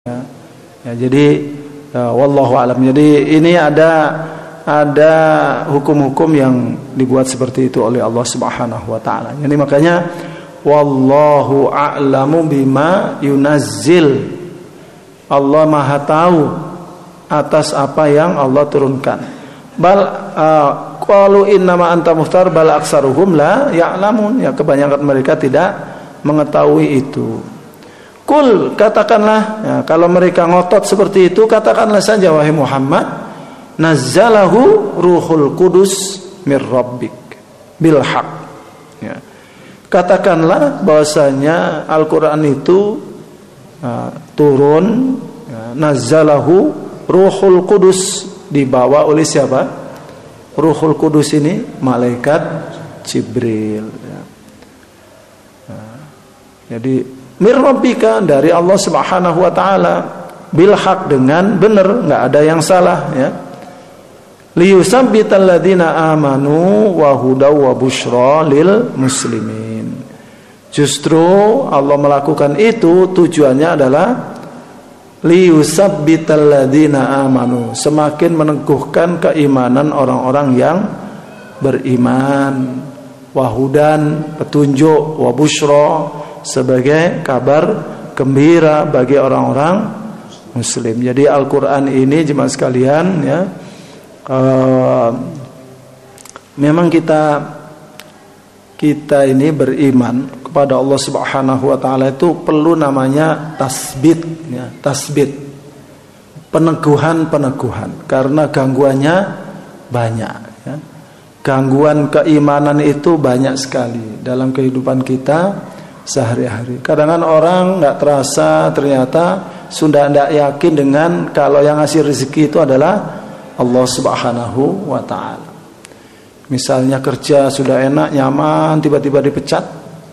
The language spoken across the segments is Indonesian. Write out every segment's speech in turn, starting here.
Ya, jadi wallahu alam. Jadi ini ada hukum-hukum yang dibuat seperti itu oleh Allah Subhanahu wa taala. Jadi makanya wallahu a'lamu bima yunazzil. Allah Maha tahu atas apa yang Allah turunkan. Bal qalu innama anta muftar bal aksaruhum la ya'lamun. Ya, kebanyakan mereka tidak mengetahui itu. Kul, katakanlah, ya, kalau mereka ngotot seperti itu, katakanlah saja wahai Muhammad, nazzalahu ruhul kudus mir rabbik bil haq. Ya. Katakanlah bahwasanya Al-Qur'an itu turun, ya, nazzalahu ruhul kudus, dibawa oleh siapa? Ruhul kudus ini malaikat Jibril. Ya. Jadi mir rabbika, dari Allah Subhanahu wa taala, bil haq, dengan benar, enggak ada yang salah, ya. Liyusabbital ladzina amanu wa hudaw wa busyra lil muslimin. Justru Allah melakukan itu tujuannya adalah liyusabbital ladzina amanu, semakin meneguhkan keimanan orang-orang yang beriman, wa hudan, petunjuk, wa busyra, sebagai kabar gembira bagi orang-orang muslim. Jadi Al-Quran ini jemaah sekalian, ya, memang kita ini beriman kepada Allah Subhanahu wa taala itu perlu namanya tasbit, ya, tasbit, peneguhan karena gangguannya banyak, ya. Gangguan keimanan itu banyak sekali dalam kehidupan kita sehari-hari. Kadang-kadang orang nggak terasa ternyata sudah tidak yakin dengan kalau yang ngasih rezeki itu adalah Allah Subhanahu wa taala. Misalnya kerja sudah enak, nyaman, tiba-tiba dipecat.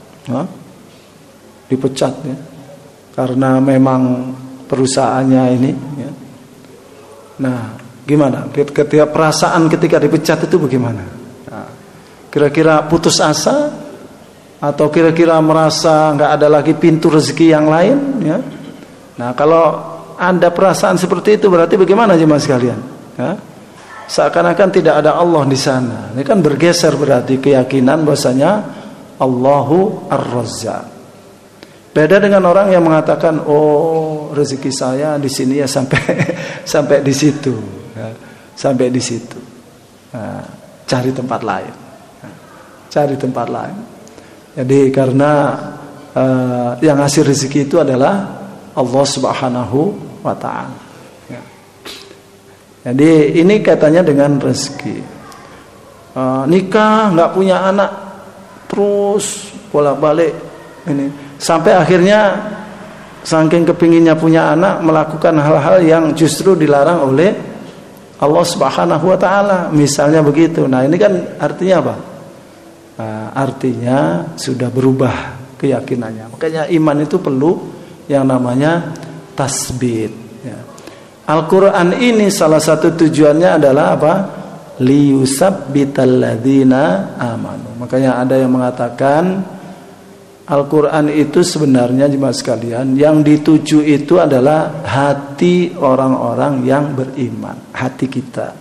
Dipecat, ya. Karena memang perusahaannya ini, ya. Nah, gimana? Ketika perasaan ketika dipecat itu bagaimana? Nah, kira-kira putus asa? Atau kira-kira merasa nggak ada lagi pintu rezeki yang lain, ya? Nah, kalau ada perasaan seperti itu berarti bagaimana jemaah sekalian? Ya? Seakan-akan tidak ada Allah di sana. Ini kan bergeser berarti keyakinan bahwasanya Allahu Ar-Razzaq. Beda dengan orang yang mengatakan, oh rezeki saya di sini ya sampai di situ, ya. Sampai di situ. Nah, cari tempat lain. Cari tempat lain. Jadi karena yang ngasih rezeki itu adalah Allah Subhanahu wa taala. Ya. Jadi ini katanya dengan rezeki. Nikah nggak punya anak, terus bolak-balik ini sampai akhirnya saking kepinginnya punya anak melakukan hal-hal yang justru dilarang oleh Allah Subhanahu wa taala. Misalnya begitu. Nah, ini kan artinya apa? Artinya sudah berubah keyakinannya. Makanya iman itu perlu yang namanya tasbit, ya. Al-Quran ini salah satu tujuannya adalah apa? Liyusabbital ladzina amanu. Makanya ada yang mengatakan Al-Quran itu sebenarnya jemaah sekalian yang dituju itu adalah hati orang-orang yang beriman, hati kita.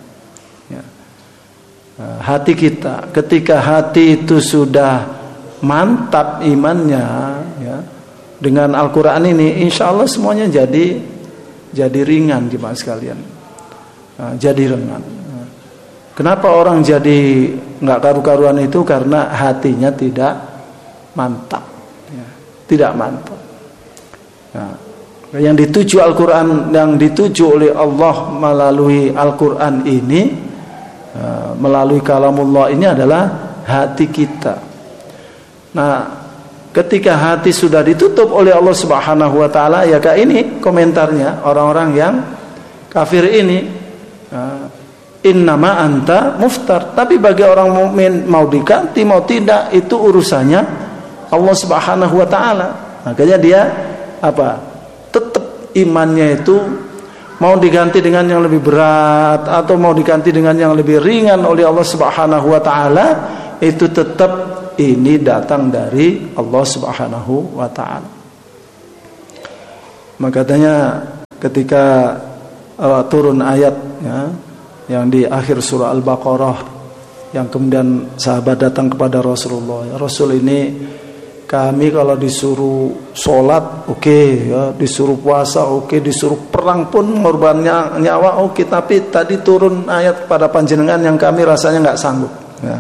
Hati kita, ketika hati itu sudah mantap imannya, ya, dengan Al-Quran ini, insya Allah semuanya jadi ringan jemaah sekalian, jadi ringan. Kenapa orang jadi nggak karu-karuan itu? Karena hatinya tidak mantap, ya, tidak mantap. Nah, yang dituju Al-Quran, yang dituju oleh Allah melalui Al-Quran ini, melalui kalamullah ini adalah hati kita. Nah, ketika hati sudah ditutup oleh Allah Subhanahu wa taala, ya kayak ini komentarnya orang-orang yang kafir ini, innama anta muftar. Tapi bagi orang mukmin mau diganti mau tidak itu urusannya Allah Subhanahu wa taala. Makanya dia apa? Tetap imannya itu mau diganti dengan yang lebih berat atau mau diganti dengan yang lebih ringan oleh Allah Subhanahu wa taala, itu tetap ini datang dari Allah Subhanahu wa taala. Maka katanya ketika turun ayat ya, yang di akhir surah Al-Baqarah, yang kemudian sahabat datang kepada Rasulullah, ya Rasul, ini kami kalau disuruh sholat oke, ya, disuruh puasa oke, disuruh perang pun ngorbannya nyawa oke, tapi tadi turun ayat pada panjenengan yang kami rasanya nggak sanggup ya.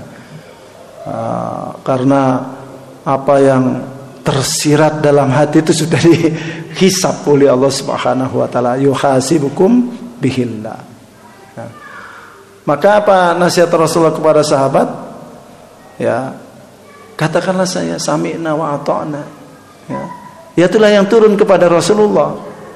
Karena apa yang tersirat dalam hati itu sudah dihisab oleh Allah Subhanahu wa taala, yuhasibukum bihillah ya. Maka apa nasihat Rasulullah kepada sahabat? Ya, katakanlah saya sami'na wa ata'na ya. Itulah yang turun kepada Rasulullah.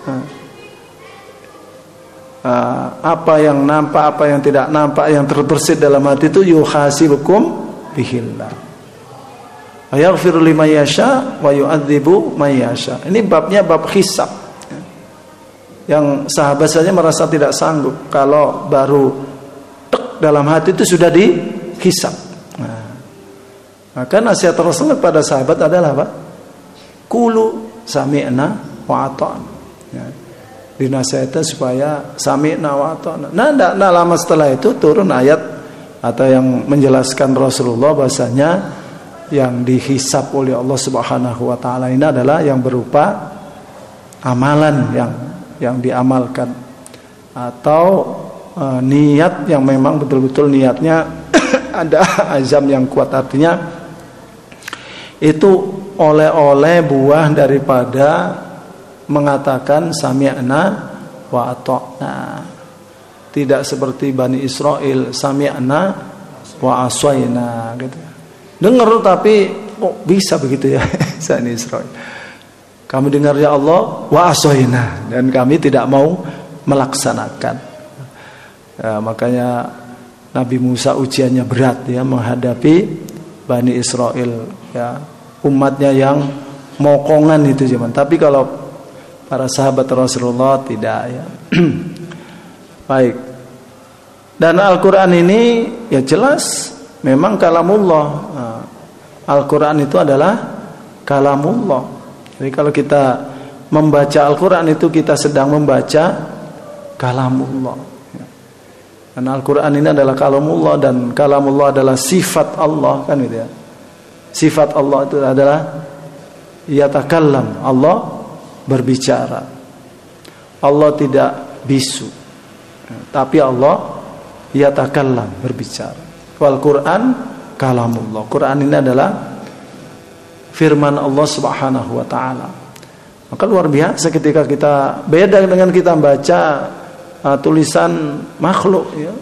Apa yang nampak, apa yang tidak nampak, yang terbersit dalam hati itu yuhasibukum bihillah. Yaghfiru liman yasha wa yu'adzibu man yasha. Ini babnya bab hisab ya. Yang sahabat saja merasa tidak sanggup kalau baru dalam hati itu sudah dihisab. Maka nasihat Rasulullah pada sahabat adalah apa? Qulu sami'na wa ata'na ya. Dinasihatkan supaya sami'na wa ata'na. Nah, tidak lama setelah itu turun ayat atau yang menjelaskan Rasulullah bahasanya yang dihisab oleh Allah Subhanahu wa taala ini adalah yang berupa amalan yang diamalkan atau niat yang memang betul-betul niatnya ada azam yang kuat, artinya itu oleh-oleh buah daripada mengatakan sami'na wa ata'na. Tidak seperti Bani Israel sami'na wa aswayna gitu. Dengar tapi bisa begitu ya Bani Israel. Kami dengar ya Allah wa aswayna, dan kami tidak mau melaksanakan. Ya, makanya Nabi Musa ujiannya berat ya menghadapi Bani Israel ya, umatnya yang mokongan itu zaman. Tapi kalau para sahabat Rasulullah tidak ya. Baik. Dan Al-Qur'an ini ya jelas memang kalamullah. Nah, Al-Qur'an itu adalah kalamullah. Jadi kalau kita membaca Al-Qur'an itu kita sedang membaca kalamullah. Dan Al-Quran ini adalah kalamullah, dan kalamullah adalah sifat Allah kan gitu ya. Sifat Allah itu adalah yatakallam, Allah berbicara. Allah tidak bisu, tapi Allah yatakallam, berbicara. Wal Quran kalamullah. Quran ini adalah firman Allah Subhanahu wa taala. Maka luar biasa ketika kita beda dengan kita baca tulisan makhluk ya.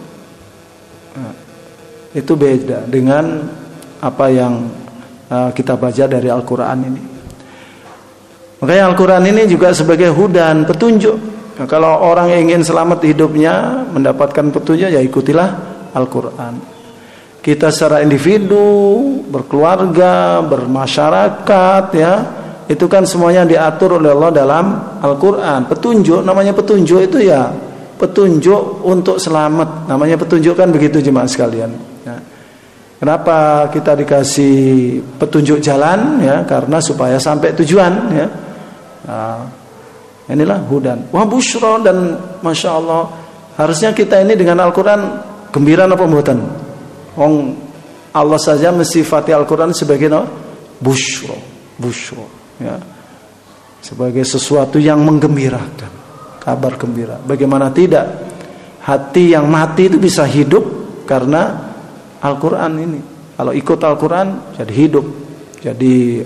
Itu beda dengan apa yang kita baca dari Al-Quran ini. Makanya Al-Quran ini juga sebagai hudan, petunjuk. Nah, kalau orang ingin selamat hidupnya, mendapatkan petunjuk, ya ikutilah Al-Quran. Kita secara individu, berkeluarga, bermasyarakat ya, itu kan semuanya diatur oleh Allah dalam Al-Quran. Petunjuk, namanya petunjuk itu ya petunjuk untuk selamat, namanya petunjuk kan begitu jemaah sekalian ya. Kenapa kita dikasih petunjuk jalan ya? Karena supaya sampai tujuan ya. Nah, inilah hudan wa busyra, dan masya Allah harusnya kita ini dengan Al-Quran gembira apa mboten? Wong Allah saja mensifati Al-Quran sebagai busyra ya, sebagai sesuatu yang menggembirakan, kabar gembira. Bagaimana tidak, hati yang mati itu bisa hidup karena Al-Quran ini. Kalau ikut Al-Quran jadi hidup, jadi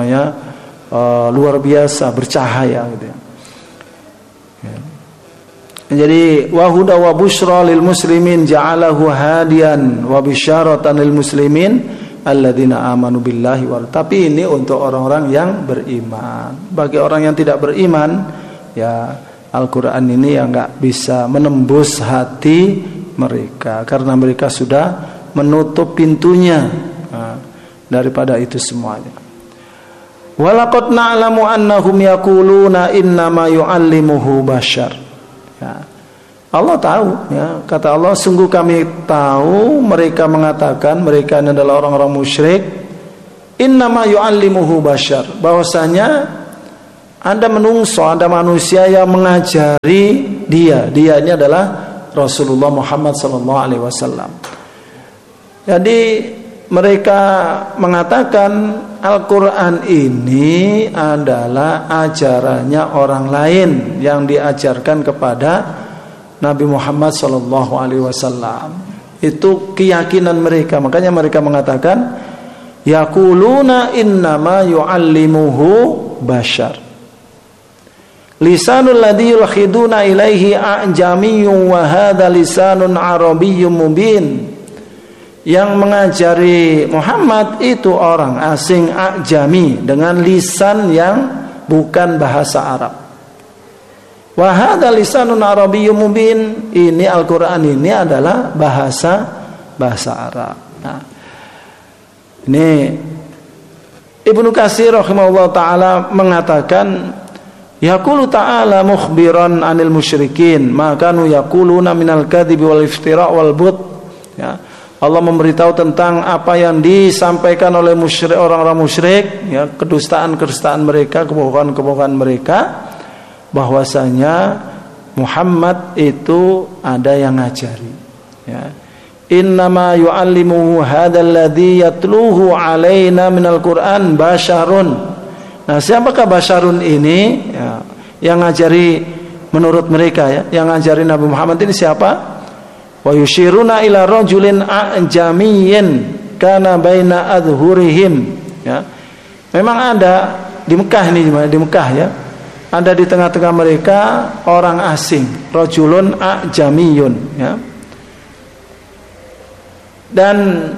luar biasa, bercahaya gitu ya. Jadi wahuda wa busyra lil muslimin ja'alahu hadiyan wa bisyaratan lil muslimin alladzina amanu billahi wal. Tapi ini untuk orang-orang yang beriman. Bagi orang yang tidak beriman ya, Al-Quran ini yang enggak bisa menembus hati mereka, karena mereka sudah menutup pintunya daripada itu semuanya. Walaqad na'lamu annahum yaquluna innama yu'allimuhu bashar. Ya. Allah tahu ya, kata Allah, sungguh kami tahu mereka mengatakan, mereka ini adalah orang-orang musyrik, innama yu'allimuhu bashar, bahwasanya ada menungso, ada manusia yang mengajari dia. Dia ini adalah Rasulullah Muhammad SAW. Jadi mereka mengatakan Al-Quran ini adalah ajarannya orang lain yang diajarkan kepada Nabi Muhammad SAW. Itu keyakinan mereka. Makanya mereka mengatakan yaquluna innama yu'allimuhu bashar. Lisanul ladzi yulkhiduna ilaihi a'jamiyyun wa hadza lisanun arabiyyun mubin. Yang mengajari Muhammad itu orang asing a'jami dengan lisan yang bukan bahasa Arab. Wa hadza lisanun arabiyyun mubin. Ini Al-Qur'an ini adalah bahasa Arab. Nah, ini Ibnu Katsir rahimahullah taala mengatakan yaqulu ta'ala mukhbiran 'anil musyrikin ma kanu yaquluna minal kadhibi wal iftira' wal but. Ya, Allah memberitahu tentang apa yang disampaikan oleh musyrik, orang-orang musyrik, ya, kedustaan-kedustaan mereka, kebohongan-kebohongan mereka, bahwasanya Muhammad itu ada yang ngajari. Ya. Innama yu'allimuhu hadzal ladzi yatluhu 'alaina minal Qur'an basyarun. Nah, siapakah basyarun ini? Ya, yang ngajari menurut mereka, ya, yang ngajari Nabi Muhammad ini siapa? Wa yushiruna ila rajulin a'jamiyyin kana baina adhurihim. Ya. Memang ada di Mekah ini, di Mekah, ya. Ada di tengah-tengah mereka orang asing, rajulun a'jamiyun, ya. Dan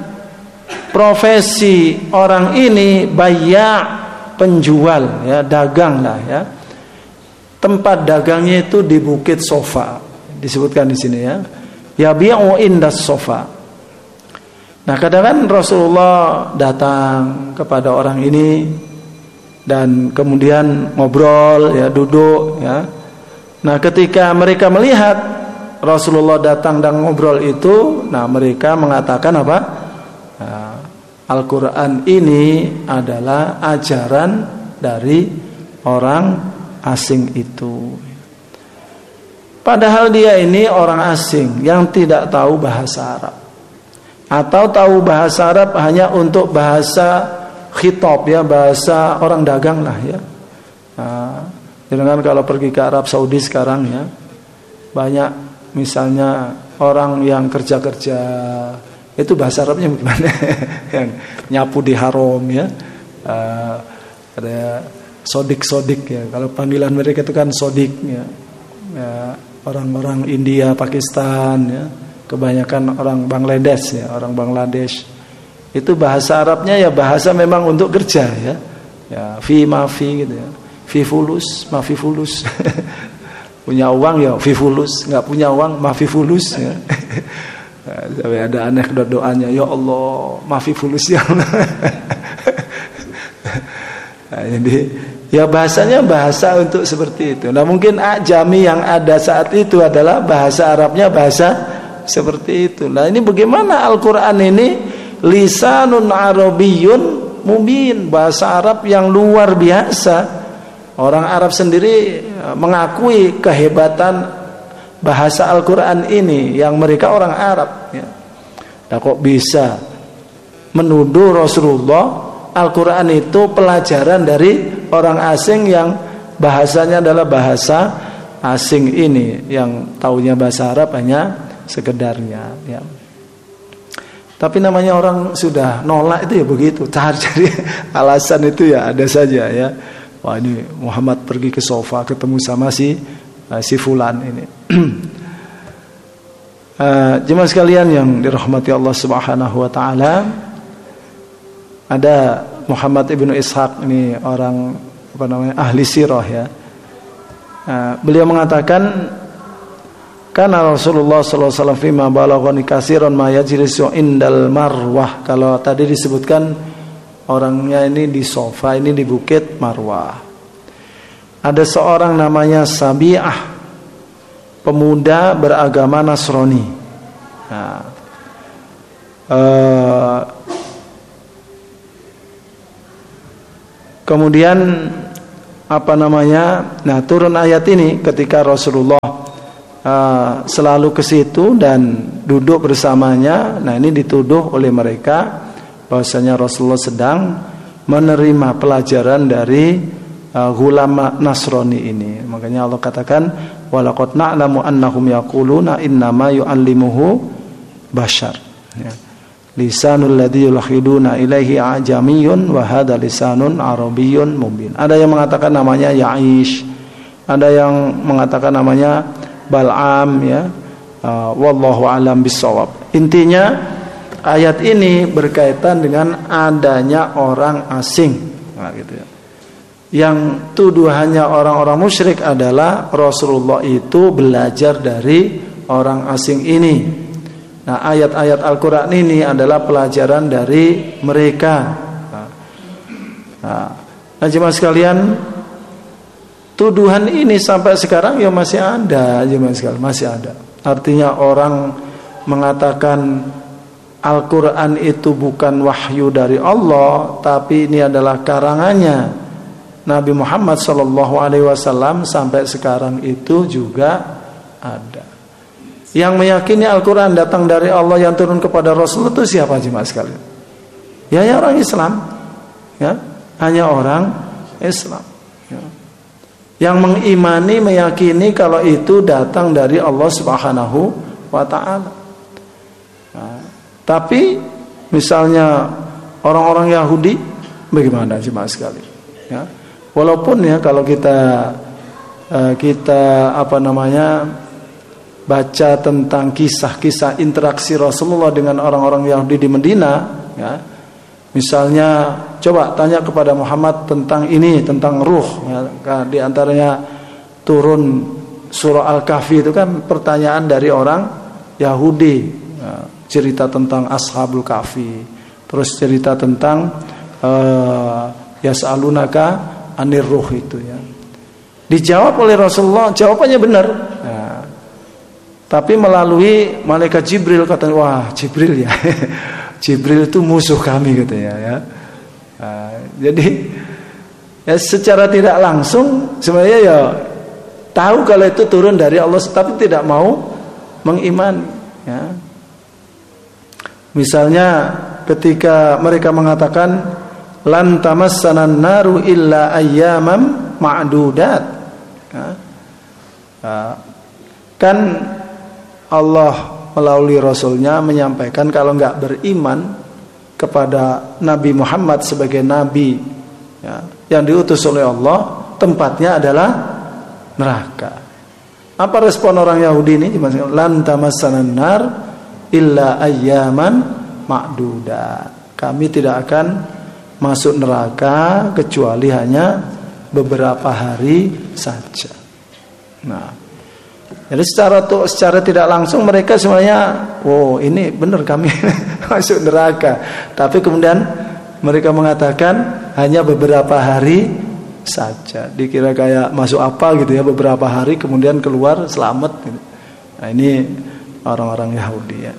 profesi orang ini bayya', penjual, ya, dagang lah, ya. Tempat dagangnya itu di Bukit Sofa, disebutkan di sini, ya. Yabi'u indas sofa. Nah, kadang-kadang Rasulullah datang kepada orang ini dan kemudian ngobrol, ya, duduk, ya. Nah, ketika mereka melihat Rasulullah datang dan ngobrol itu, nah, mereka mengatakan apa? Nah, Al-Quran ini adalah ajaran dari orang asing itu. Padahal dia ini orang asing yang tidak tahu bahasa Arab, atau tahu bahasa Arab hanya untuk bahasa khitab, ya, bahasa orang dagang lah, ya. Nah, dengan kalau pergi ke Arab Saudi sekarang, ya, banyak misalnya orang yang kerja-kerja itu bahasa Arabnya bagaimana? Yang nyapu di haram, ya, ada sodik-sodik, ya. Kalau panggilan mereka itu kan sodik, ya. Ya, orang-orang India, Pakistan, ya, kebanyakan orang Bangladesh, ya, orang Bangladesh itu bahasa Arabnya, ya, bahasa memang untuk kerja, ya, ya, fi mafi gitu, ya, fi fulus, mafi fulus. Punya uang, ya, fi fulus, nggak punya uang, mafi fulus, ya. Sampai ada aneh doanya, ya Allah, mafi fulus, ya Allah. Nah, jadi ya bahasanya bahasa untuk seperti itu. Nah, mungkin ajami yang ada saat itu adalah bahasa Arabnya bahasa seperti itu. Nah, ini bagaimana Al-Quran ini lisanun arabiyyun mubin, bahasa Arab yang luar biasa. Orang Arab sendiri mengakui kehebatan bahasa Al-Quran ini yang mereka orang Arab, ya. Nah, kok bisa menuduh Rasulullah Al-Quran itu pelajaran dari orang asing yang bahasanya adalah bahasa asing ini, yang taunya bahasa Arab hanya sekedarnya, ya. Tapi namanya orang sudah nolak itu, ya, begitu, cari alasan itu, ya, ada saja, ya. Wah, ini Muhammad pergi ke sofa ketemu sama si fulan ini. Jemaah sekalian yang dirahmati Allah Subhanahu wa taala, ada Muhammad ibnu Ishaq, ini orang apa namanya, ahli sirah, ya. Beliau mengatakan karena Rasulullah sallallahu alaihi wasallam fima balaghani katsiran ma yajlisu indal marwah. Kalau tadi disebutkan orangnya ini di sofa, ini di Bukit Marwah. Ada seorang namanya Sabi'ah, pemuda beragama Nasrani. Nah, kemudian Nah, turun ayat ini ketika Rasulullah selalu ke situ dan duduk bersamanya. Nah, ini dituduh oleh mereka bahwasanya Rasulullah sedang menerima pelajaran dari ghulam Nasrani ini. Makanya Allah katakan, walaqad na'lamu annahum yaquluna innama yu'allimuhu bashar. Ya. Lisanul ladzi yulhiduna ilaihi ajamiyun wa hadha lisanun arabiyyun mubin. Ada yang mengatakan namanya Ya'ish, ada yang mengatakan namanya Bal'am, ya. Wallahu alam bissawab. Intinya ayat ini berkaitan dengan adanya orang asing. Nah, gitu ya. Yang tuduhannya orang-orang musyrik adalah Rasulullah itu belajar dari orang asing ini. Nah, ayat-ayat Al-Quran ini adalah pelajaran dari mereka. Nah, jemaah sekalian, tuduhan ini sampai sekarang ya masih ada, jemaah sekalian, masih ada. Artinya orang mengatakan Al-Quran itu bukan wahyu dari Allah, tapi ini adalah karangannya Nabi Muhammad SAW, sampai sekarang itu juga ada. Yang meyakini Al-Quran datang dari Allah yang turun kepada Rasul itu siapa jemaah sekalian? Ya orang Islam, ya, hanya orang Islam, ya. Yang mengimani, meyakini kalau itu datang dari Allah Subhanahu wa Ta'ala. Nah, tapi misalnya orang-orang Yahudi, bagaimana jemaah sekalian? Ya, walaupun ya kalau kita baca tentang kisah-kisah interaksi Rasulullah dengan orang-orang Yahudi di Medina, ya. Misalnya coba tanya kepada Muhammad tentang ini, tentang ruh, ya. Di antaranya turun surah Al-Kahfi itu kan pertanyaan dari orang Yahudi, ya. Cerita tentang Ashabul Kahfi, terus cerita tentang Yas'alunaka anir ruh itu, ya. Dijawab oleh Rasulullah, jawabannya benar. Nah, tapi melalui malaikat Jibril, katanya, wah Jibril ya, Jibril itu musuh kami katanya, ya. Nah, jadi ya secara tidak langsung sebenarnya ya tahu kalau itu turun dari Allah, tapi tidak mau mengimani, ya. Misalnya ketika mereka mengatakan lan tamassanan naru illa ayyamam ma'dudat, ya. Kan Allah melalui Rasulnya menyampaikan kalau nggak beriman kepada Nabi Muhammad sebagai Nabi, ya, yang diutus oleh Allah, tempatnya adalah neraka. Apa respon orang Yahudi ini? Lan tamassanan nar illa ayyaman ma'dudat. Kami tidak akan masuk neraka kecuali hanya beberapa hari saja. Nah, jadi secara tidak langsung mereka semuanya, wow ini benar kami masuk neraka. Tapi kemudian mereka mengatakan hanya beberapa hari saja. Dikira kayak masuk apa gitu ya, beberapa hari kemudian keluar selamat gitu. Nah, ini orang-orang Yahudi, ya.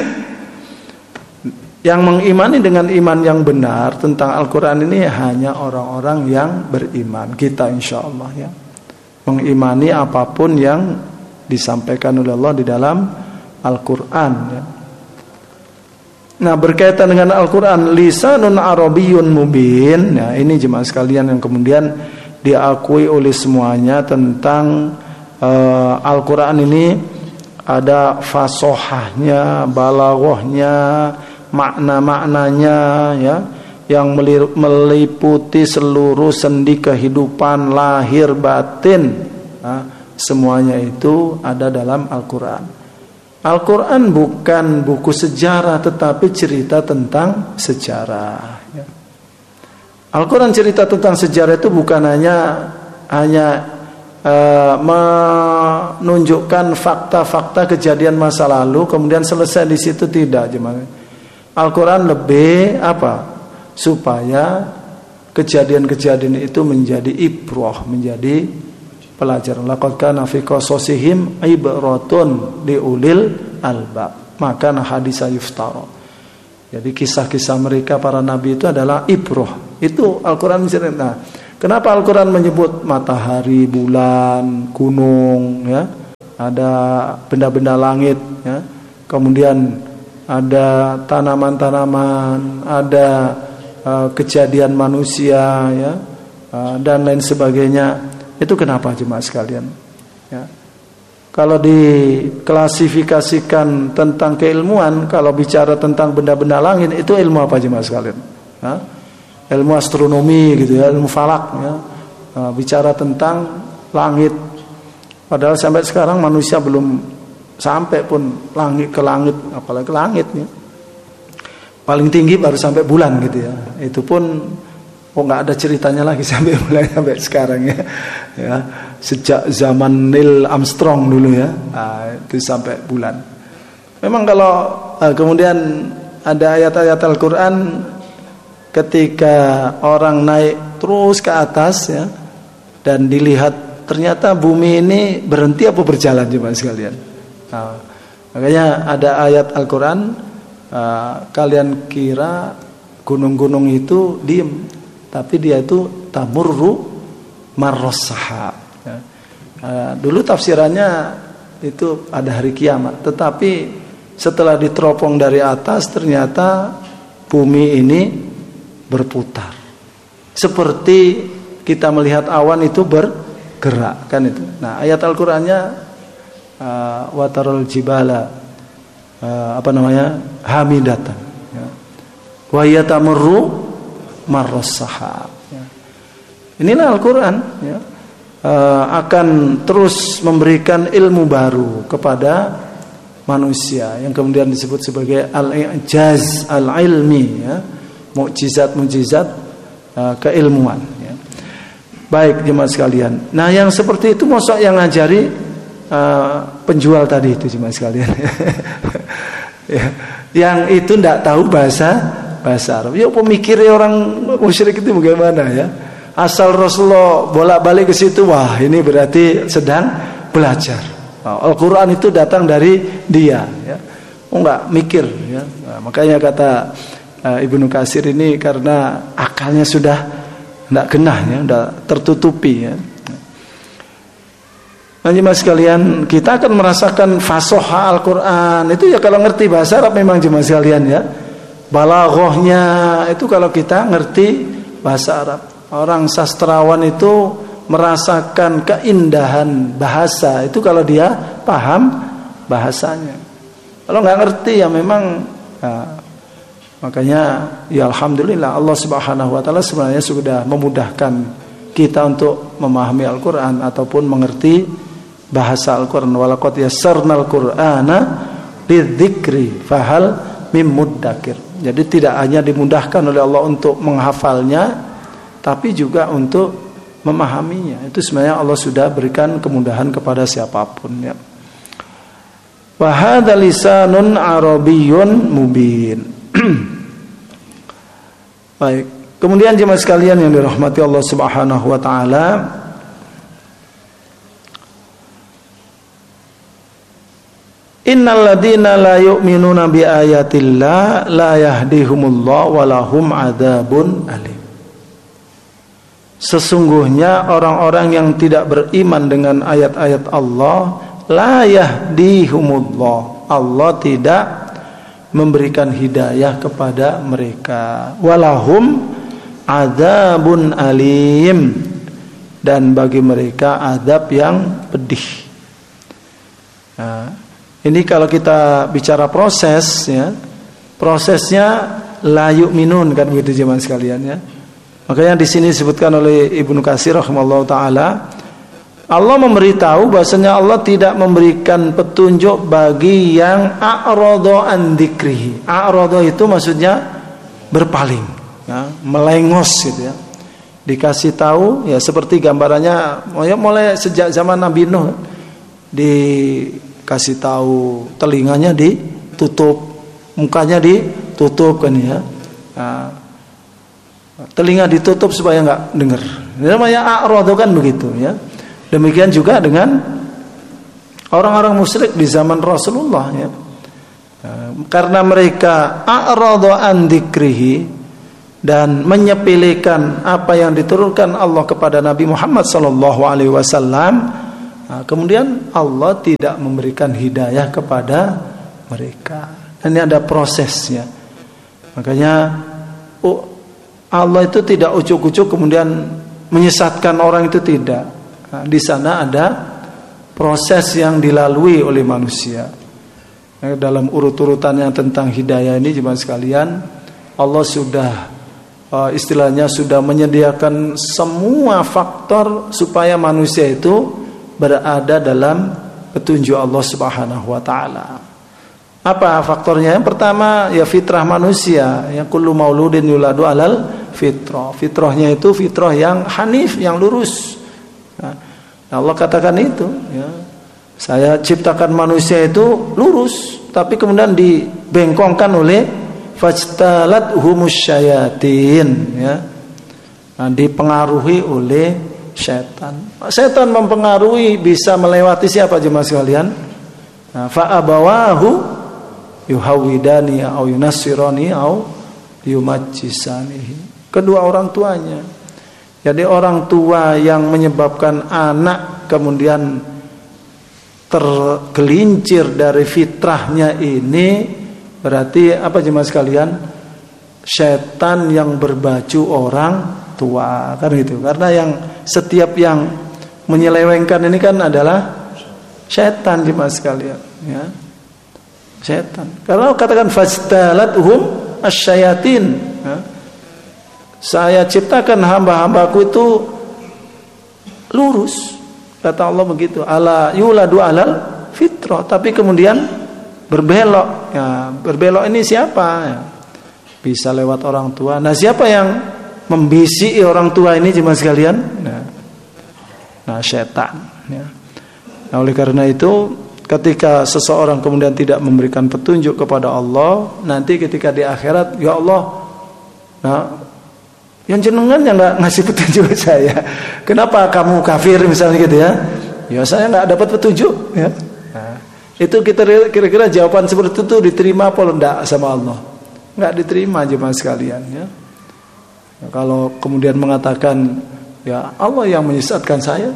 Yang mengimani dengan iman yang benar tentang Al-Quran ini hanya orang-orang yang beriman. Kita insya Allah, ya, mengimani apapun yang disampaikan oleh Allah di dalam Al-Quran, ya. Nah, berkaitan dengan Al-Quran, lisanun arabiyyun mubin. Nah, ini jemaah sekalian yang kemudian diakui oleh semuanya tentang Al-Quran ini ada fasohahnya, balaghahnya, makna-maknanya, ya, yang meliputi seluruh sendi kehidupan lahir batin. Nah, semuanya itu ada dalam Al-Quran. Al-Quran bukan buku sejarah, tetapi cerita tentang sejarah, ya. Al-Quran cerita tentang sejarah itu bukan hanya menunjukkan fakta-fakta kejadian masa lalu kemudian selesai di situ, tidak, jemaah. Al-Quran lebih supaya kejadian-kejadian itu menjadi ibrah, menjadi pelajaran. Laqad kana fi qasasihim ibratun liulil albab. Maka hadis yuftara. Jadi kisah-kisah mereka para nabi itu adalah ibrah. Itu Al-Quran menceritakan. Nah, Kenapa Al-Quran menyebut matahari, bulan, gunung, ya, ada benda-benda langit, ya, kemudian ada tanaman-tanaman, ada kejadian manusia, ya, dan lain sebagainya. Itu kenapa jemaah sekalian? Ya. Kalau diklasifikasikan tentang keilmuan, kalau bicara tentang benda-benda langit, itu ilmu apa jemaah sekalian? Ya. Ilmu astronomi gitu ya, ilmu falak ya. Bicara tentang langit. Padahal sampai sekarang manusia belum sampai pun ke langit, apalagi ke langit ya. Paling tinggi baru sampai bulan gitu ya. Itu pun nggak ada ceritanya lagi sampai bulan sampai sekarang ya. Ya, sejak zaman Neil Armstrong dulu ya. Itu sampai bulan. Memang kalau kemudian ada ayat-ayat Al-Qur'an ketika orang naik terus ke atas ya, dan dilihat ternyata bumi ini berhenti apa berjalan jemaah sekalian. Nah, makanya ada ayat Al-Quran, kalian kira gunung-gunung itu diem, tapi dia itu tamurru marros sahab ya. Dulu tafsirannya itu ada hari kiamat, tetapi setelah diteropong dari atas ternyata bumi ini berputar, seperti kita melihat awan itu bergerak kan itu. Nah ayat Al-Qur'annya watarul jibala hamidatan ya. Wa yatamurru marras sahab ya. Inilah Al-Qur'an ya, akan terus memberikan ilmu baru kepada manusia yang kemudian disebut sebagai al-i'jaz al-ilmi ya. Mukjizat-mukjizat keilmuan ya. Baik jemaah sekalian. Nah yang seperti itu mosok yang ngajari penjual tadi itu jemaah sekalian. Ya. Yang itu tidak tahu bahasa Arab. Ya pemikirnya orang musyrik itu bagaimana ya. Asal Rasulullah bolak-balik ke situ, wah ini berarti sedang belajar. Al-Quran itu datang dari dia ya. Enggak mikir ya. Nah, makanya kata Ibnu Katsir ini karena akalnya sudah tidak genah ya, sudah tertutupi ya. Nanti mas sekalian, kita akan merasakan fasoha Al-Quran itu ya kalau ngerti bahasa Arab memang jemaah sekalian ya. Balaghahnya itu kalau kita ngerti bahasa Arab. Orang sastrawan itu merasakan keindahan bahasa itu kalau dia paham bahasanya. Kalau nggak ngerti ya memang makanya ya alhamdulillah Allah Subhanahu wa taala sebenarnya sudah memudahkan kita untuk memahami Al-Qur'an ataupun mengerti bahasa Al-Qur'an. Walaqad yassarnal Qur'ana lidzikri fahal mim muddakir. Jadi tidak hanya dimudahkan oleh Allah untuk menghafalnya tapi juga untuk memahaminya. Itu sebenarnya Allah sudah berikan kemudahan kepada siapapun ya. Wa hadza lisanun arabiyyun mubin. Baik, kemudian jemaah sekalian yang dirahmati Allah Subhanahu wa taala, innal ladzina la yu'minuna bi ayatillah la yahdihumullah wa lahum adzabun alim. Sesungguhnya orang-orang yang tidak beriman dengan ayat-ayat Allah la yahdihumullah, Allah tidak memberikan hidayah kepada mereka. Walahum adzabun alim, dan bagi mereka azab yang pedih. Nah, ini kalau kita bicara proses ya, prosesnya la yu'minun kan begitu jemaah sekalian ya. Makanya di sini disebutkan oleh Ibnu Katsir rahimahullahu taala, Allah memberitahu bahasanya Allah tidak memberikan petunjuk bagi yang a'rada an dzikrihi. A'rada itu maksudnya berpaling, ya, melengos gitu ya. Dikasih tahu ya seperti gambarannya mulai sejak zaman Nabi Nuh, dikasih tahu telinganya ditutup, mukanya ditutup kan ya. Nah, telinga ditutup supaya enggak dengar. Namanya a'rada kan begitu ya. Demikian juga dengan orang-orang musyrik di zaman Rasulullah ya. Karena mereka a'rada an dzikrihi, dan menyepelekan apa yang diturunkan Allah kepada Nabi Muhammad SAW, kemudian Allah tidak memberikan hidayah kepada mereka. Dan ini ada prosesnya. Makanya Allah itu tidak ucuk-ucuk kemudian menyesatkan orang itu, tidak. Di sana ada proses yang dilalui oleh manusia. Dalam urut-urutannya tentang hidayah ini jemaah sekalian, Allah sudah istilahnya sudah menyediakan semua faktor supaya manusia itu berada dalam petunjuk Allah Subhanahu wa taala. Apa faktornya? Yang pertama ya fitrah manusia, ya kullu mauludin yuladu alal fitrah. Fitrahnya itu fitrah yang hanif, yang lurus. Nah, Allah katakan itu, ya. Saya ciptakan manusia itu lurus, tapi kemudian dibengkongkan oleh fajtalat humus syayatin, ya. Nah, dipengaruhi oleh setan. Setan mempengaruhi, bisa melewati siapa jemaah sekalian? Nah, fa abawahu yuhawidani au yunassirani au yumajjisanihi. Kedua orang tuanya. Jadi orang tua yang menyebabkan anak kemudian tergelincir dari fitrahnya ini, berarti apa jemaah sekalian? Setan yang berbaju orang tua, kan gitu. Karena yang setiap yang menyelewengkan ini kan adalah setan jemaah sekalian, ya. Setan. Karena katakan fajtalathum asyayatin, ya. Saya ciptakan hamba-hambaku itu lurus, kata Allah begitu. Ala yuladu alal fitrah, tapi kemudian berbelok. Ya, berbelok ini siapa? Ya, bisa lewat orang tua. Nah, siapa yang membisiki orang tua ini jemaah sekalian? Nah, setan. Ya. Nah, oleh karena itu, ketika seseorang kemudian tidak memberikan petunjuk kepada Allah, nanti ketika di akhirat, ya Allah, nah, yang jenengan yang nggak ngasih petunjuk saya, kenapa kamu kafir misalnya gitu ya? Ya saya nggak dapat petunjuk, ya. Nah, itu kita kira-kira jawaban seperti itu diterima apa enggak sama Allah? Nggak diterima jemaah sekalian, ya. Nah, kalau kemudian mengatakan ya Allah yang menyesatkan saya,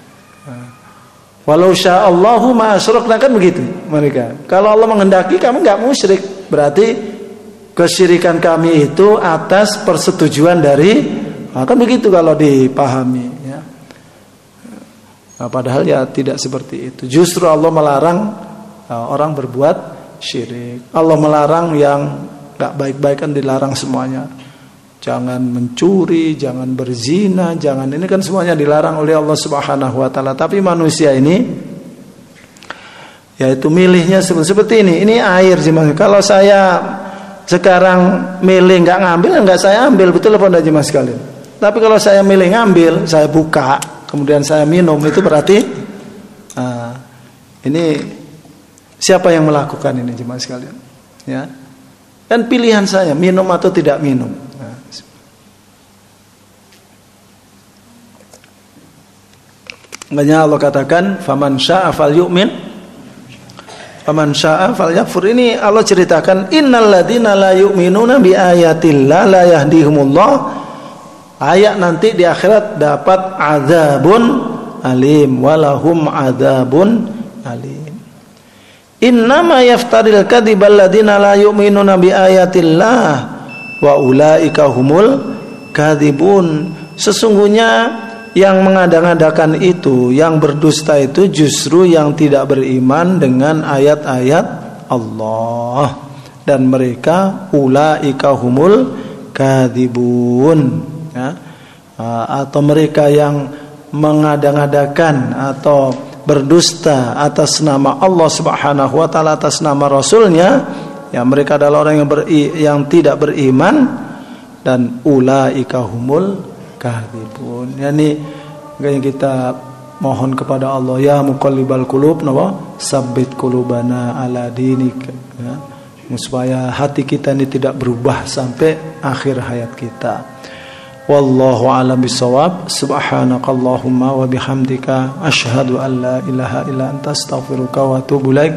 walau sya'allahu ma asyrakna, kan begitu mereka. Kalau Allah menghendaki kamu nggak musyrik, berarti kesyirikan kami itu atas persetujuan dari, kan begitu kalau dipahami, ya. Nah, padahal ya tidak seperti itu. Justru Allah melarang orang berbuat syirik. Allah melarang yang nggak baik-baik, kan dilarang semuanya. Jangan mencuri, jangan berzina, jangan, ini kan semuanya dilarang oleh Allah Subhanahu wa taala. Tapi manusia ini yaitu milihnya seperti ini. Ini air jemaah. Kalau saya sekarang milih nggak ngambil, nggak saya ambil, betul apa enggak jemaah sekalian? Tapi kalau saya milih ngambil, saya buka, kemudian saya minum, itu berarti ini siapa yang melakukan ini jemaah sekalian? Ya, dan pilihan saya minum atau tidak minum. Makanya Allah katakan faman syaa'a falyu'min faman syaa'a falyakfur. Ini Allah ceritakan innal ladzina la yu'minuna bi ayatillah la yahdihumullah. Ayat nanti di akhirat dapat azabun alim, walahum azabun alim. Innama yaftaril kadzibal ladzina la yu'minuna bi ayatillah wa ulaika humul kadzibun. Sesungguhnya yang mengada-ngadakan itu, yang berdusta itu justru yang tidak beriman dengan ayat-ayat Allah, dan mereka ulaika humul kadzibun, ya. Atau mereka yang mengada-ngadakan atau berdusta atas nama Allah Subhanahu wa taala, atas nama Rasulnya, ya, mereka adalah orang yang tidak beriman, dan ulaika humul kadhibun. Yani kita mohon kepada Allah, ya muqallibal qulub, napa? Sabbit qulubana ala dinik, ya. Supaya hati kita ini tidak berubah sampai akhir hayat kita. Wallahu a'lam bissawab. Subhanakallahumma wa bihamdika asyhadu an la ilaha illa anta astaghfiruka wa atubu ilaik.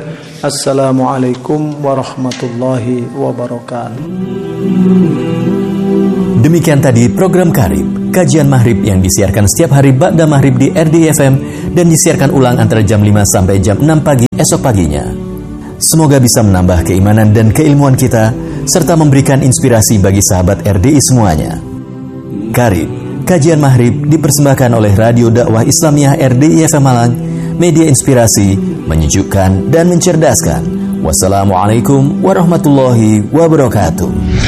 Assalamualaikum warahmatullahi wabarakatuh. Demikian tadi program Karib, kajian Maghrib yang disiarkan setiap hari ba'da Maghrib di RDI FM dan disiarkan ulang antara jam 5 sampai jam 6 pagi esok paginya. Semoga bisa menambah keimanan dan keilmuan kita serta memberikan inspirasi bagi sahabat RDI semuanya. Karib, kajian Maghrib dipersembahkan oleh Radio Dakwah Islamiyah RDI FM Malang, media inspirasi, menyejukkan dan mencerdaskan. Wassalamualaikum warahmatullahi wabarakatuh.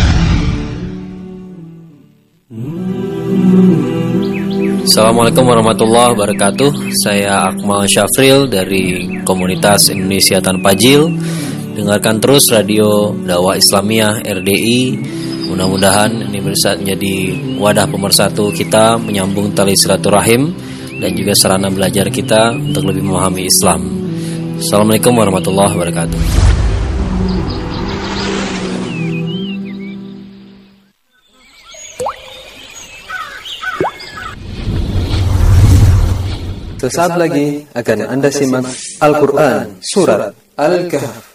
Assalamualaikum warahmatullahi wabarakatuh. Saya Akmal Syafril dari Komunitas Indonesia Tanpa Jil. Dengarkan terus Radio Dakwah Islamiyah RDI. Mudah-mudahan ini bisa menjadi wadah pemersatu kita, menyambung tali silaturahim dan juga sarana belajar kita untuk lebih memahami Islam. Assalamualaikum warahmatullahi wabarakatuh. Sesaat lagi akan Anda simak Al-Quran Surat Al-Kahf